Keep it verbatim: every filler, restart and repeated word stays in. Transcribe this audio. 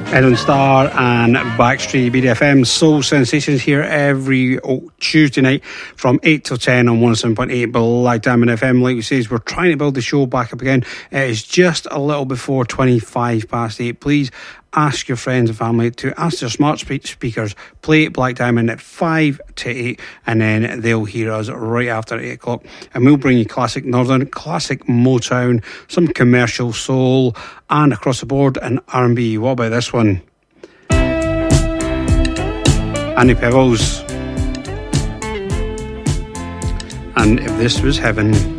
Edwin Starr and Backstreet B D F M Soul Sensations here every oh, Tuesday night from eight till ten on one oh seven point eight Black Diamond F M. Like we say, we're trying to build the show back up again. It is just a little before twenty-five past eight. Please ask your friends and family to ask their smart speakers, play Black Diamond at five to eight, and then they'll hear us right after eight o'clock. And we'll bring you classic Northern, classic Motown, some commercial soul, and across the board an R and B. What about this one? Annie Pebbles. And If This Was Heaven.